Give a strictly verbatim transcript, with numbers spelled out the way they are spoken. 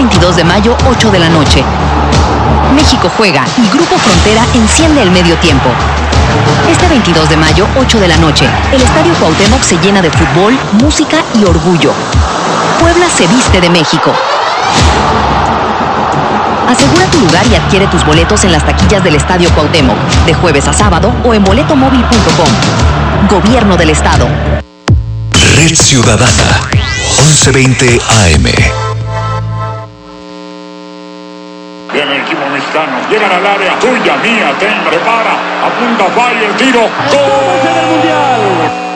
veintidós de mayo, ocho de la noche. México juega y Grupo Frontera enciende el medio tiempo. Este veintidós de mayo, ocho de la noche, el Estadio Cuauhtémoc se llena de fútbol, música y orgullo. Puebla se viste de México. Asegura tu lugar y adquiere tus boletos en las taquillas del Estadio Cuauhtémoc, de jueves a sábado o en boletomóvil punto com. Gobierno del Estado. Red Ciudadana, once veinte A M. Viene el equipo mexicano, llegan al área, tuya, mía, ten, prepara, apunta, falla, el tiro, ¡gol! ¡Gol del Mundial!